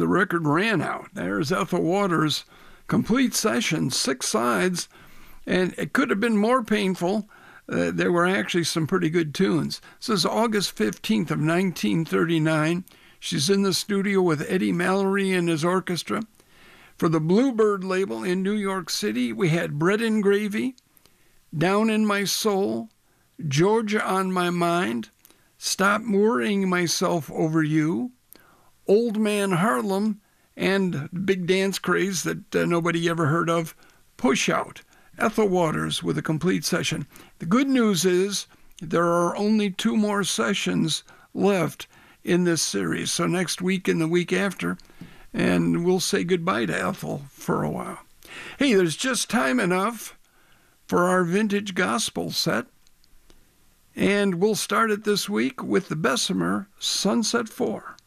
record ran out. There's Ethel Waters' complete session, 6 sides, and it could have been more painful. There were actually some pretty good tunes. This is August 15th of 1939. She's in the studio with Eddie Mallory and his orchestra. For the Bluebird label in New York City, we had Bread and Gravy, Down in My Soul, Georgia on My Mind, Stop Worrying Myself Over You, Old Man Harlem, and big dance craze that nobody ever heard of, Push Out. Ethel Waters with a complete session. The good news is there are only 2 more sessions left in this series. So next week and the week after, and we'll say goodbye to Ethel for a while. Hey, there's just time enough for our vintage gospel set. And we'll start it this week with the Bessemer Sunset 4.